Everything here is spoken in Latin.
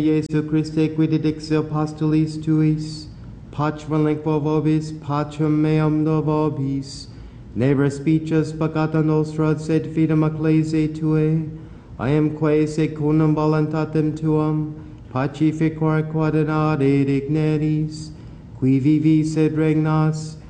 Jesu Christe quid dixio postulis tuis, pacem lingua vobis, pacem meam do vobis, ne respices peccata nostra, sed fidem ecclesiae Tuae, iamque secundum voluntatem Tuam, pacificor quod in ade digneris, qui vivis et regnas,